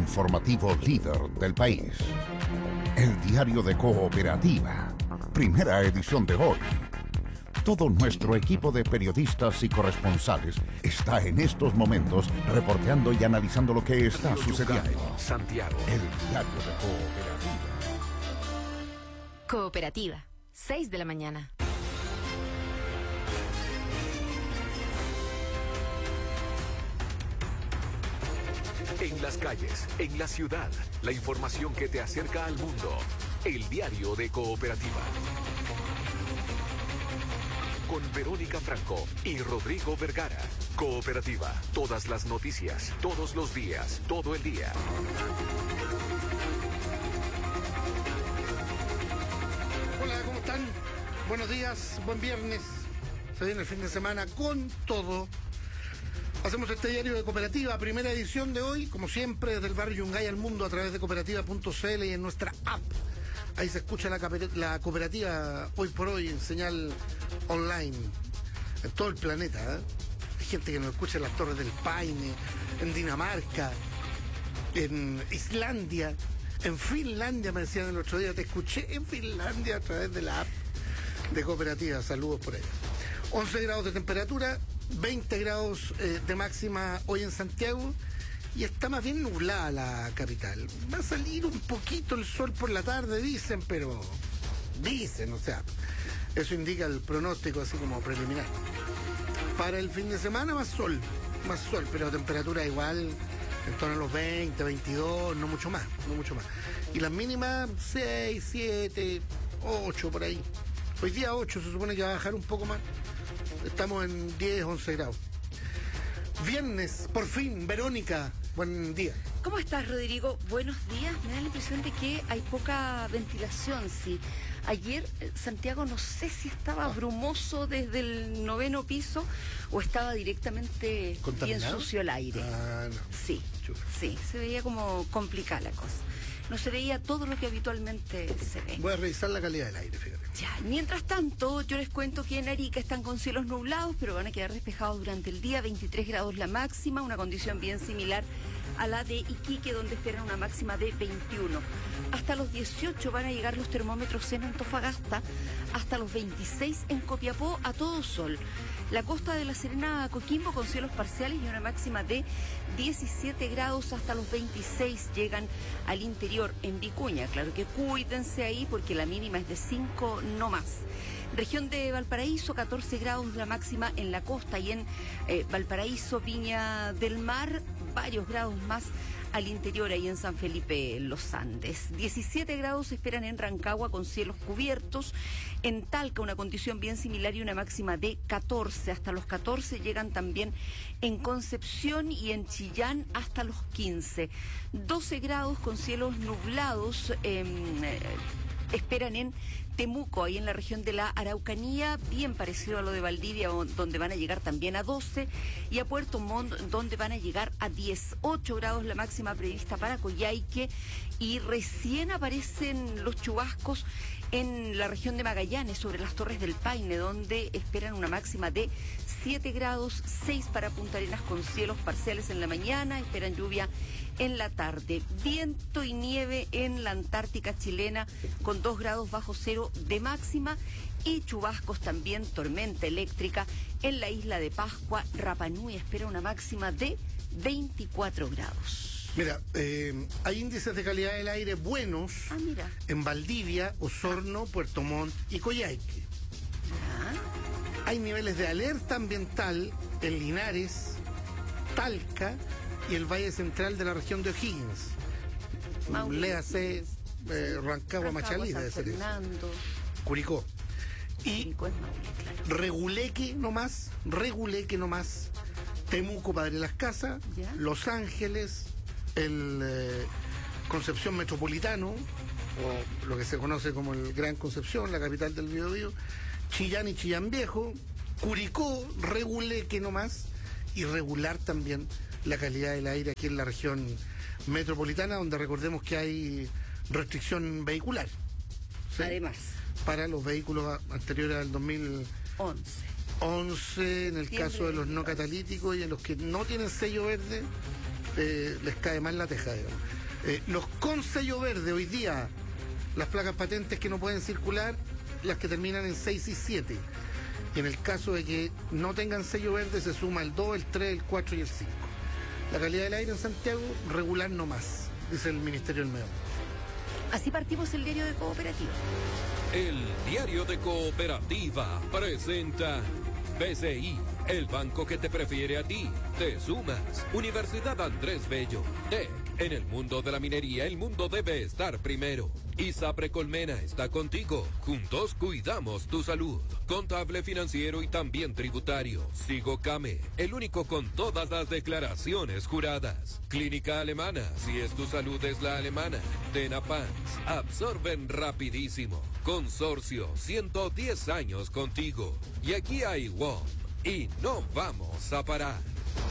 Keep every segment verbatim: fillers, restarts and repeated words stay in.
informativo líder del país. El Diario de Cooperativa, primera edición de hoy. Todo nuestro equipo de periodistas y corresponsales está en estos momentos reporteando y analizando lo que está sucediendo. Santiago. El Diario de Cooperativa. Cooperativa, seis de la mañana. En las calles, en la ciudad, la información que te acerca al mundo. El Diario de Cooperativa. Con Verónica Franco y Rodrigo Vergara. Cooperativa, todas las noticias, todos los días, todo el día. Hola, ¿cómo están? Buenos días, buen viernes. Se viene el fin de semana con todo. Hacemos este Diario de Cooperativa, primera edición de hoy, como siempre, desde el barrio Yungay al mundo a través de cooperativa punto c l y en nuestra app. Ahí se escucha la, la cooperativa hoy por hoy en señal online, en todo el planeta. ¿eh? Hay gente que nos escucha en las Torres del Paine, en Dinamarca, en Islandia, en Finlandia, me decían el otro día, te escuché en Finlandia a través de la app de Cooperativa. Saludos por allá. once grados de temperatura, veinte grados eh, de máxima hoy en Santiago, y está más bien nublada la capital. Va a salir un poquito el sol por la tarde, dicen, pero dicen, o sea, eso indica el pronóstico así como preliminar. Para el fin de semana más sol, más sol, pero temperatura igual en torno a los veinte, veintidós, no mucho más, no mucho más. Y las mínimas seis, siete, ocho por ahí. Hoy día ocho, se supone que va a bajar un poco más. Estamos en diez, once grados. Viernes, por fin, Verónica, buen día. ¿Cómo estás, Rodrigo? Buenos días. Me da la impresión de que hay poca ventilación, sí. Ayer, Santiago, no sé si estaba brumoso desde el noveno piso o estaba directamente bien sucio el aire. Ah, no. Sí, sí, se veía como complicada la cosa. No se veía todo lo que habitualmente se ve. Voy a revisar la calidad del aire, fíjate. Ya, mientras tanto, yo les cuento que en Arica están con cielos nublados, pero van a quedar despejados durante el día, veintitrés grados la máxima, una condición bien similar a la de Iquique, donde esperan una máxima de veintiuno. Hasta los dieciocho van a llegar los termómetros en Antofagasta, hasta los veintiséis en Copiapó, a todo sol. La costa de La Serena a Coquimbo con cielos parciales y una máxima de diecisiete grados, hasta los veintiséis llegan al interior en Vicuña. Claro que cuídense ahí porque la mínima es de cinco no más. Región de Valparaíso, catorce grados la máxima en la costa, y en eh, Valparaíso, Viña del Mar, varios grados más al interior, ahí en San Felipe, Los Andes. diecisiete grados se esperan en Rancagua con cielos cubiertos. En Talca una condición bien similar y una máxima de catorce. Hasta los catorce llegan también en Concepción, y en Chillán hasta los quince. doce grados con cielos nublados eh, esperan en Temuco, ahí en la región de la Araucanía, bien parecido a lo de Valdivia, donde van a llegar también a doce, y a Puerto Montt, donde van a llegar a diez. ocho grados la máxima prevista para Coyhaique, y recién aparecen los chubascos en la región de Magallanes, sobre las Torres del Paine, donde esperan una máxima de siete grados, seis para Punta Arenas con cielos parciales en la mañana, esperan lluvia en la tarde. Viento y nieve en la Antártica chilena con dos grados bajo cero de máxima, y chubascos también, tormenta eléctrica en la isla de Pascua. Rapa Nui espera una máxima de veinticuatro grados. Mira, eh, hay índices de calidad del aire buenos ah, mira. en Valdivia, Osorno, Puerto Montt y Coyhaique. ¿Ah? Hay niveles de alerta ambiental en Linares, Talca y el Valle Central de la región de O'Higgins. Léase eh, Rancagua, Machalí, debe ser eso. Curicó. Y Curicó es Maule, claro. Reguleque nomás, Reguleque nomás, Temuco, Padre Las Casas, ¿Ya? Los Ángeles, el eh, Concepción Metropolitano, o lo que se conoce como el Gran Concepción, la capital del Biobío, Chillán y Chillán Viejo, Curicó, Reguleque nomás, y regular también la calidad del aire aquí en la región metropolitana, donde recordemos que hay restricción vehicular, ¿sí? Además, para los vehículos anteriores al dos mil once. once, en el caso de los no catalíticos, y en los que no tienen sello verde, eh, les cae mal la teja, digamos. Eh, los con sello verde hoy día, las placas patentes que no pueden circular, las que terminan en seis y siete. Y en el caso de que no tengan sello verde, se suma el dos, el tres, el cuatro y el cinco. La calidad del aire en Santiago, regular no más, dice el Ministerio del Medio Ambiente. Así partimos el diario de Cooperativa. El diario de Cooperativa presenta B C I, el banco que te prefiere a ti. Te sumas. Universidad Andrés Bello. T E C. En el mundo de la minería, el mundo debe estar primero. ISAPRE Colmena está contigo. Juntos cuidamos tu salud. Contable, financiero y también tributario. Sigocame, el único con todas las declaraciones juradas. Clínica Alemana, si es tu salud es la alemana. Tenapans, absorben rapidísimo. Consorcio, ciento diez años contigo. Y aquí hay W O M. Y no vamos a parar.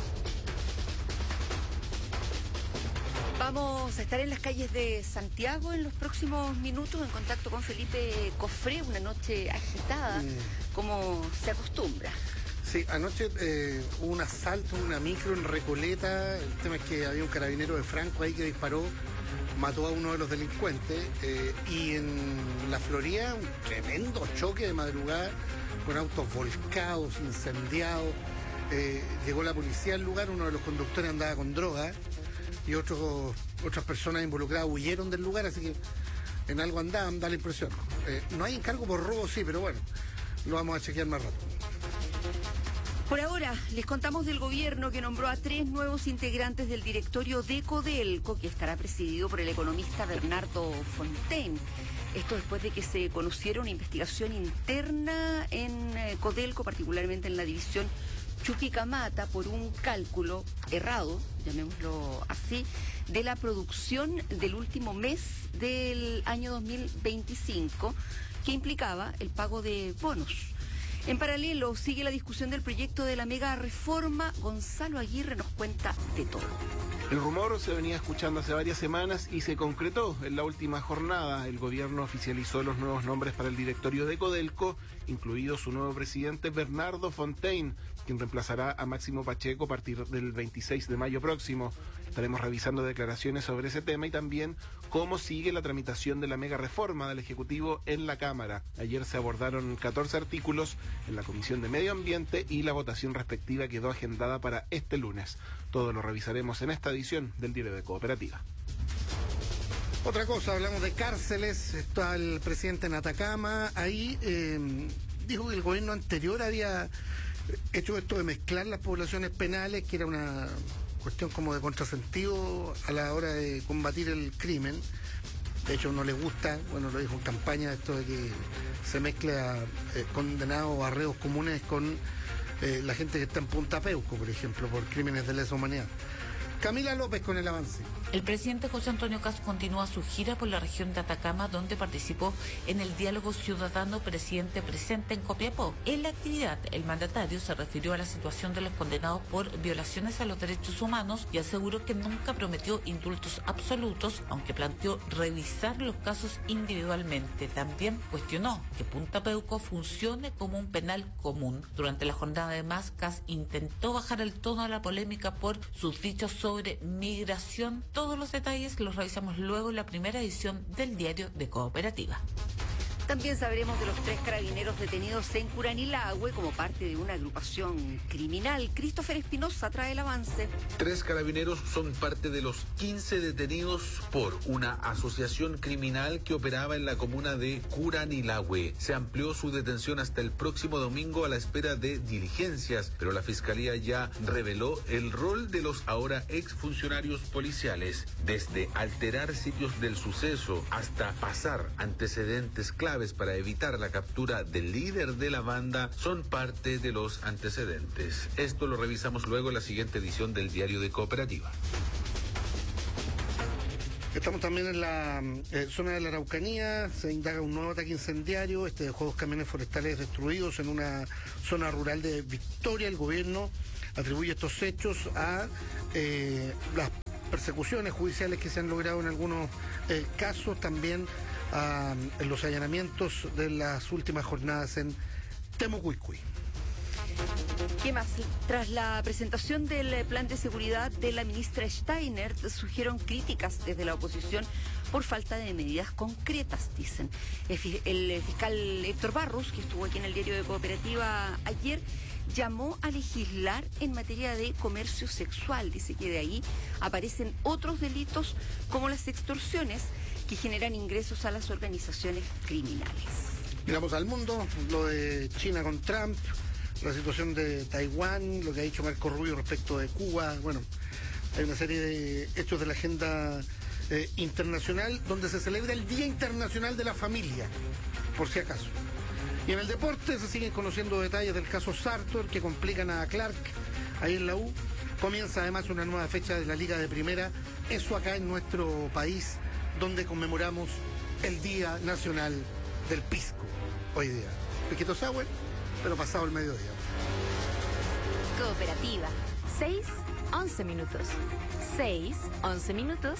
Vamos a estar en las calles de Santiago en los próximos minutos en contacto con Felipe Cofré, una noche agitada, mm. como se acostumbra. Sí, anoche eh, hubo un asalto en una micro en Recoleta. El tema es que había un carabinero de Franco ahí que disparó, mató a uno de los delincuentes. Eh, y en la Florida, un tremendo choque de madrugada con autos volcados, incendiados. Eh, llegó la policía al lugar, uno de los conductores andaba con droga. Y otros, otras personas involucradas huyeron del lugar, así que en algo andaban, da la impresión. Eh, no hay encargo por robo, sí, pero bueno, lo vamos a chequear más rato. Por ahora, les contamos del gobierno que nombró a tres nuevos integrantes del directorio de Codelco, que estará presidido por el economista Bernardo Fontaine. Esto después de que se conociera una investigación interna en eh, Codelco, particularmente en la división Chuquicamata, por un cálculo errado, llamémoslo así, de la producción del último mes del año dos mil veinticinco, que implicaba el pago de bonos. En paralelo, sigue la discusión del proyecto de la mega reforma. Gonzalo Aguirre nos cuenta de todo. El rumor se venía escuchando hace varias semanas y se concretó en la última jornada. El gobierno oficializó los nuevos nombres para el directorio de Codelco, incluido su nuevo presidente Bernardo Fontaine, quien reemplazará a Máximo Pacheco a partir del veintiséis de mayo próximo. Estaremos revisando declaraciones sobre ese tema y también cómo sigue la tramitación de la mega reforma del Ejecutivo en la Cámara. Ayer se abordaron catorce artículos en la Comisión de Medio Ambiente y la votación respectiva quedó agendada para este lunes. Todo lo revisaremos en esta edición del Diario de Cooperativa. Otra cosa, hablamos de cárceles. Está el presidente en Atacama. Ahí eh, dijo que el gobierno anterior había hecho esto de mezclar las poblaciones penales, que era una cuestión como de contrasentido a la hora de combatir el crimen. De hecho, no le gusta, bueno, lo dijo en campaña, esto de que se mezcle a eh, condenados a reos comunes con eh, la gente que está en Punta Peuco, por ejemplo, por crímenes de lesa humanidad. Camila López con el avance. El presidente José Antonio Kast continúa su gira por la región de Atacama, donde participó en el diálogo ciudadano presidente presente en Copiapó. En la actividad, el mandatario se refirió a la situación de los condenados por violaciones a los derechos humanos y aseguró que nunca prometió indultos absolutos, aunque planteó revisar los casos individualmente. También cuestionó que Punta Peuco funcione como un penal común. Durante la jornada de más, Kast intentó bajar el tono a la polémica por sus dichos sobre migración. Todos los detalles los revisamos luego en la primera edición del Diario de Cooperativa. También sabremos de los tres carabineros detenidos en Curanilahue como parte de una agrupación criminal. Christopher Espinosa trae el avance. Tres carabineros son parte de los quince detenidos por una asociación criminal que operaba en la comuna de Curanilahue. Se amplió su detención hasta el próximo domingo a la espera de diligencias, pero la fiscalía ya reveló el rol de los ahora exfuncionarios policiales, desde alterar sitios del suceso hasta pasar antecedentes claves para evitar la captura del líder de la banda, son parte de los antecedentes. Esto lo revisamos luego en la siguiente edición del Diario de Cooperativa. Estamos también en la eh, zona de la Araucanía. Se indaga un nuevo ataque incendiario. Este dejó dos camiones forestales destruidos en una zona rural de Victoria. El gobierno atribuye estos hechos a eh, las persecuciones judiciales que se han logrado en algunos eh, casos, también a, en los allanamientos de las últimas jornadas en Temucuicui. ¿Qué más? Tras la presentación del plan de seguridad de la ministra Steiner, surgieron críticas desde la oposición por falta de medidas concretas, dicen. El fiscal Héctor Barros, que estuvo aquí en el diario de Cooperativa ayer, llamó a legislar en materia de comercio sexual. Dice que de ahí aparecen otros delitos como las extorsiones que generan ingresos a las organizaciones criminales. Miramos al mundo, lo de China con Trump, la situación de Taiwán, lo que ha dicho Marco Rubio respecto de Cuba. Bueno, hay una serie de hechos de la agenda eh, internacional donde se celebra el Día Internacional de la Familia, por si acaso. Y en el deporte se siguen conociendo detalles del caso Sartor que complican a Clark ahí en la U. Comienza además una nueva fecha de la Liga de Primera, eso acá en nuestro país, donde conmemoramos el Día Nacional del Pisco hoy día. Piquito sour, pero pasado el mediodía. Cooperativa. seis, once minutos. seis, once minutos.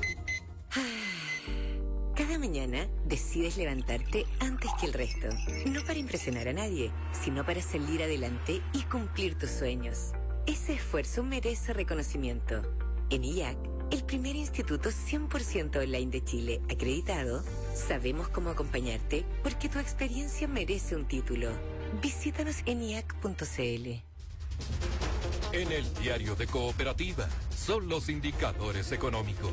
Cada mañana decides levantarte antes que el resto. No para impresionar a nadie, sino para salir adelante y cumplir tus sueños. Ese esfuerzo merece reconocimiento. En I A C, el primer instituto cien por ciento online de Chile acreditado, sabemos cómo acompañarte porque tu experiencia merece un título. Visítanos en i a c punto c l. En el diario de Cooperativa son los indicadores económicos.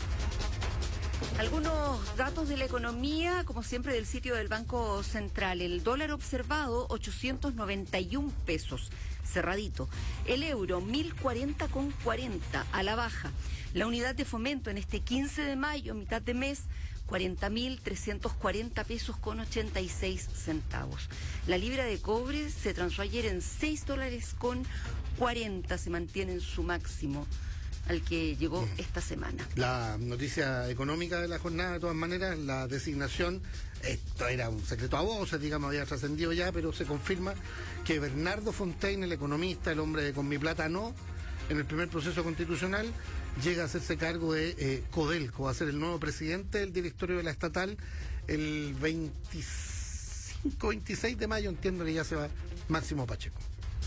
Algunos datos de la economía, como siempre, del sitio del Banco Central. El dólar observado, ochocientos noventa y un pesos, cerradito. El euro, mil cuarenta con cuarenta, a la baja. La unidad de fomento en este quince de mayo, mitad de mes, cuarenta mil trescientos cuarenta pesos con ochenta y seis centavos. La libra de cobre se transó ayer en seis dólares con cuarenta, se mantiene en su máximo al que llegó esta semana. La noticia económica de la jornada, de todas maneras, la designación, esto era un secreto a voces, digamos, había trascendido ya, pero se confirma que Bernardo Fontaine, el economista, el hombre de Con mi plata no, en el primer proceso constitucional, llega a hacerse cargo de eh, Codelco, va a ser el nuevo presidente del directorio de la estatal el veinticinco, veintiséis de mayo, entiendo que ya se va Máximo Pacheco.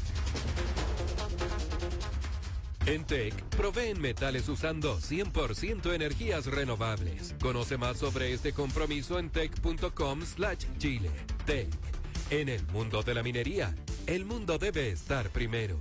En T E C proveen metales usando cien por ciento energías renovables. Conoce más sobre este compromiso en tec punto com slash chile. T E C. En el mundo de la minería, el mundo debe estar primero.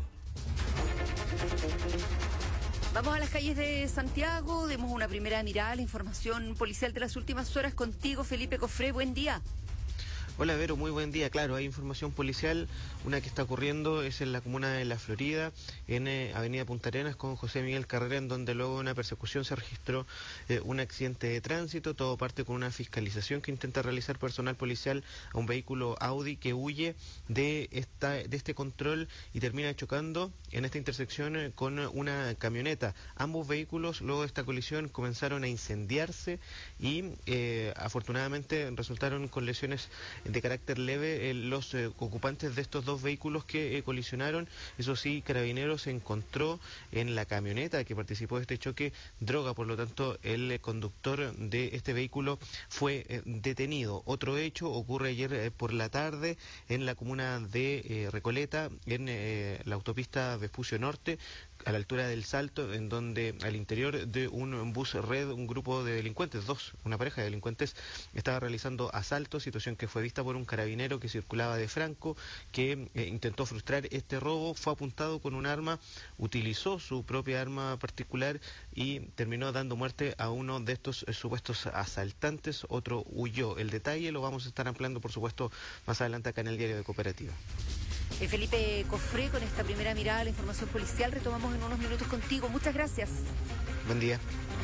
Vamos a las calles de Santiago, demos una primera mirada a la información policial de las últimas horas contigo, Felipe Cofré. Buen día. Hola Vero, muy buen día. Claro, hay información policial. Una que está ocurriendo es en la comuna de La Florida, en eh, Avenida Punta Arenas con José Miguel Carrera, en donde luego de una persecución se registró eh, un accidente de tránsito. Todo parte con una fiscalización que intenta realizar personal policial a un vehículo Audi que huye de esta de este control y termina chocando en esta intersección eh, con una camioneta. Ambos vehículos luego de esta colisión comenzaron a incendiarse y eh, afortunadamente resultaron con lesiones de carácter leve eh, los eh, ocupantes de estos dos vehículos que eh, colisionaron. Eso sí, Carabineros encontró en la camioneta que participó de este choque droga, por lo tanto el eh, conductor de este vehículo fue eh, detenido. Otro hecho ocurre ayer eh, por la tarde en la comuna de eh, Recoleta, en eh, la autopista Vespucio Norte, a la altura del Salto, en donde al interior de un bus red un grupo de delincuentes, dos, una pareja de delincuentes, estaba realizando asaltos, situación que fue vista por un carabinero que circulaba de Franco, que eh, intentó frustrar este robo, fue apuntado con un arma, utilizó su propia arma particular y terminó dando muerte a uno de estos eh, supuestos asaltantes. Otro huyó. El detalle lo vamos a estar ampliando, por supuesto, más adelante acá en el diario de Cooperativa. Eh, Felipe Cofré, con esta primera mirada a la información policial, retomamos en unos minutos contigo. Muchas gracias. Buen día.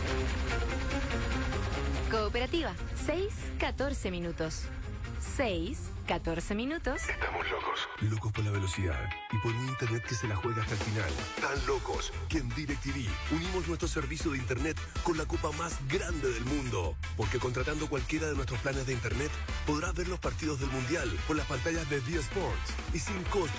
Cooperativa, seis, catorce minutos. seis, catorce minutos. Estamos locos. Locos por la velocidad y por un internet que se la juega hasta el final. Tan locos que en DirecTV unimos nuestro servicio de internet con la copa más grande del mundo. Porque contratando cualquiera de nuestros planes de internet podrás ver los partidos del Mundial por las pantallas de D Sports y sin costo